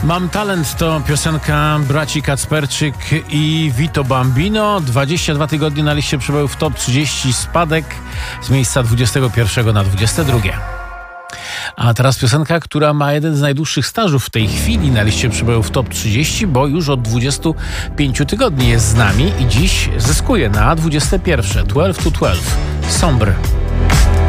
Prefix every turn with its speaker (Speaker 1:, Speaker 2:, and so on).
Speaker 1: Mam talent to piosenka braci Kacperczyk i Vito Bambino. 22 tygodnie na liście przybywów w top 30, spadek z miejsca 21 na 22. A teraz piosenka, która ma jeden z najdłuższych stażów w tej chwili na liście przybywów w top 30, bo już od 25 tygodni jest z nami i dziś zyskuje na 21. 12 to 12. Sombre.